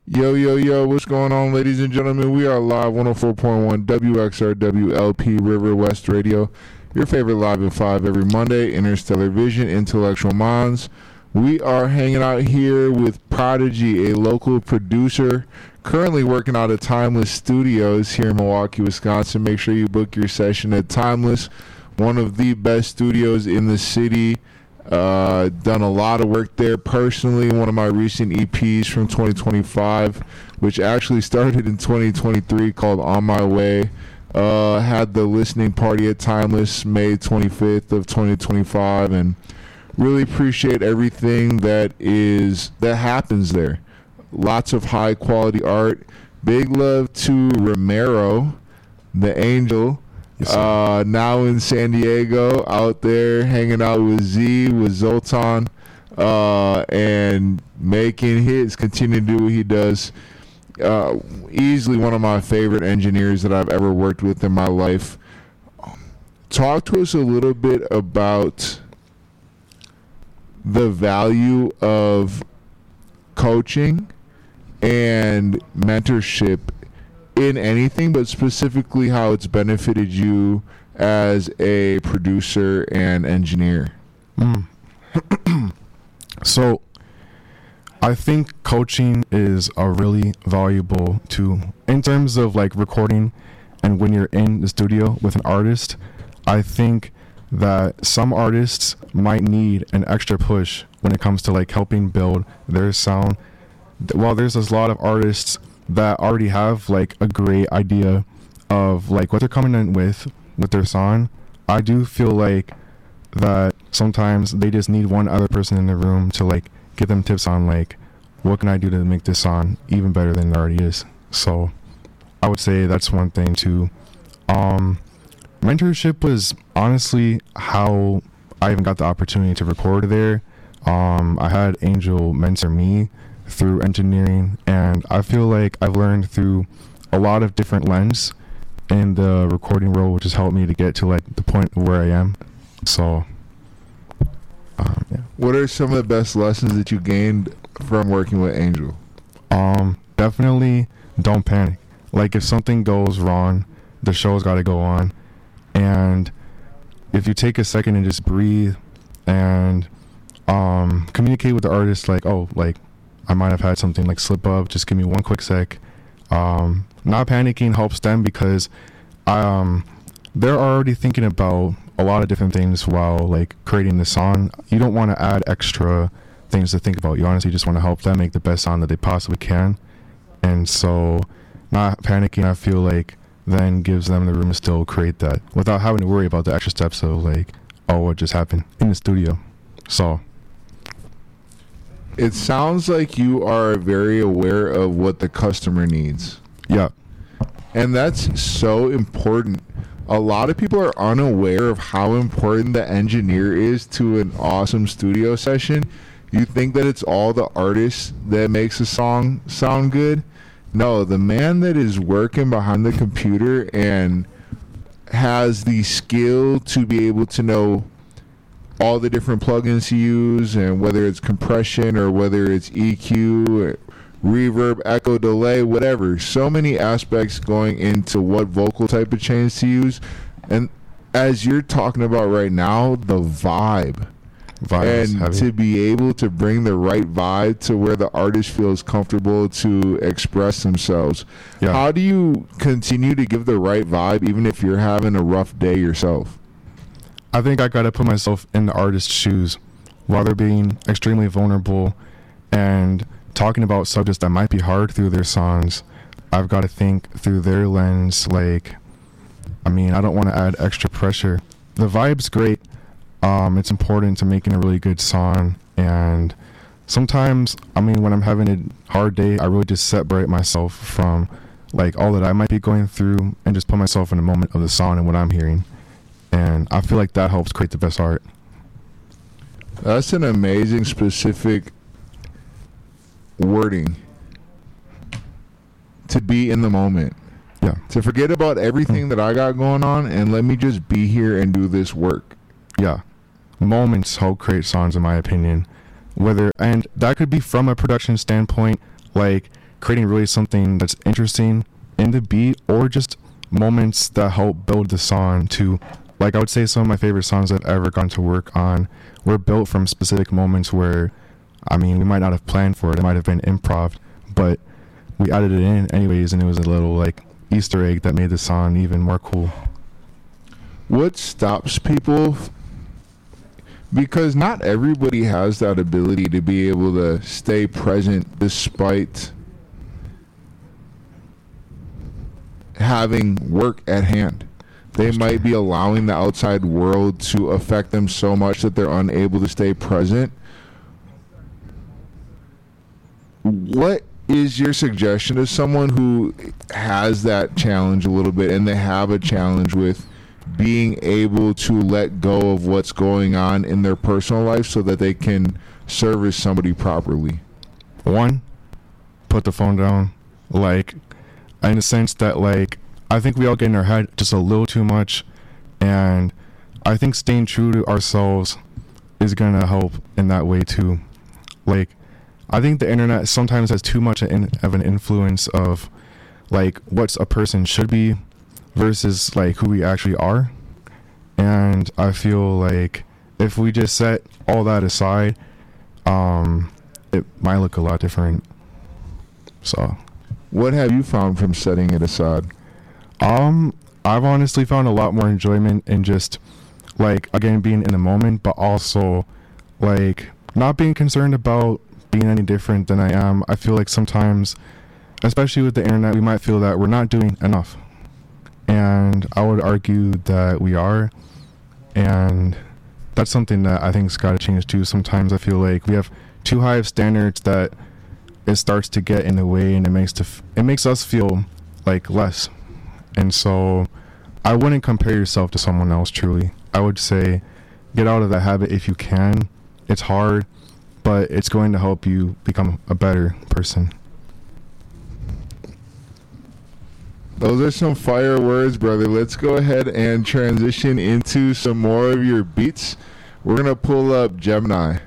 Yo, yo, yo, what's going on, ladies and gentlemen? We are live 104.1 WXRWLP River West Radio, your favorite live in 5 every Monday, Interstellar Vision, Intellectual Minds. We are hanging out here with Prodigy, a local producer, currently working out of Timeless Studios here in Milwaukee, Wisconsin. Make sure you book your session at Timeless, one of the best studios in the city. Done a lot of work there personally. One of my recent EPs from 2025, which actually started in 2023, called On My Way, had the listening party at Timeless May 25th of 2025, and really appreciate everything that happens there. Lots of high quality art. Big love to Romero, the Angel. Yes, now in San Diego, out there hanging out with Z, with Zoltan, and making hits, continuing to do what he does. Easily one of my favorite engineers that I've ever worked with in my life. Talk to us a little bit about the value of coaching and mentorship in anything, but specifically how it's benefited you as a producer and engineer. So I think coaching is a really valuable tool in terms of like recording, and when you're in the studio with an artist. I think that some artists might need an extra push when it comes to like helping build their sound. While there's a lot of artists that already have like a great idea of like what they're coming in with their song, I do feel like that sometimes they just need one other person in the room to like give them tips on like what can I do to make this song even better than it already is. So I would say that's one thing too. Mentorship was honestly how I even got the opportunity to record there. I had Angel mentor me through engineering, and I feel like I've learned through a lot of different lenses in the recording role, which has helped me to get to like the point where I am. So yeah. What are some of the best lessons that you gained from working with Angel? Definitely don't panic. Like if something goes wrong, the show's got to go on, and if you take a second and just breathe and communicate with the artist, like, oh, like I might have had something like slip up, just give me one quick sec. Not panicking helps them because they're already thinking about a lot of different things while like creating the song. You don't want to add extra things to think about. You honestly just want to help them make the best song that they possibly can. And so not panicking, I feel like, then gives them the room to still create that without having to worry about the extra steps of like, oh, what just happened in the studio. So it sounds like you are very aware of what the customer needs. Yeah. And that's so important. A lot of people are unaware of how important the engineer is to an awesome studio session. You think that it's all the artist that makes a song sound good. No, the man that is working behind the computer and has the skill to be able to know all the different plugins to use, and whether it's compression or whether it's EQ, reverb, echo, delay, whatever. So many aspects going into what vocal type of change to use. And as you're talking about right now, the vibe and to be able to bring the right vibe to where the artist feels comfortable to express themselves. Yeah. How do you continue to give the right vibe even if you're having a rough day yourself? I think I gotta put myself in the artist's shoes while they're being extremely vulnerable and talking about subjects that might be hard through their songs. I've got to think through their lens. Like, I mean, I don't want to add extra pressure. The vibe's great. It's important to making a really good song. And sometimes, I mean, when I'm having a hard day, I really just separate myself from like all that I might be going through and just put myself in the moment of the song and what I'm hearing. And I feel like that helps create the best art. That's an amazing specific wording. To be in the moment. Yeah. To forget about everything that I got going on and let me just be here and do this work. Yeah. Moments help create songs, in my opinion. And that could be from a production standpoint, like creating really something that's interesting in the beat, or just moments that help build the song to, like, I would say some of my favorite songs I've ever gone to work on were built from specific moments where, I mean, we might not have planned for it. It might have been improv, but we added it in anyways, and it was a little, like, Easter egg that made the song even more cool. What stops people? Because not everybody has that ability to be able to stay present despite having work at hand. They might be allowing the outside world to affect them so much that they're unable to stay present. What is your suggestion to someone who has that challenge a little bit, and they have a challenge with being able to let go of what's going on in their personal life so that they can service somebody properly? One, put the phone down. Like, in the sense that, like, I think we all get in our head just a little too much, and I think staying true to ourselves is gonna help in that way too. Like, I think the internet sometimes has too much of an influence of, like, what a person should be versus, like, who we actually are. And I feel like if we just set all that aside, it might look a lot different. So, what have you found from setting it aside? I've honestly found a lot more enjoyment in just, like, again, being in the moment, but also, like, not being concerned about being any different than I am. I feel like sometimes, especially with the internet, we might feel that we're not doing enough. And I would argue that we are. And that's something that I think's got to change too. Sometimes I feel like we have too high of standards that it starts to get in the way, and it makes us feel like less. And so I wouldn't compare yourself to someone else, truly. I would say get out of that habit if you can. It's hard, but it's going to help you become a better person. Those are some fire words, brother. Let's go ahead and transition into some more of your beats. We're going to pull up Gemini.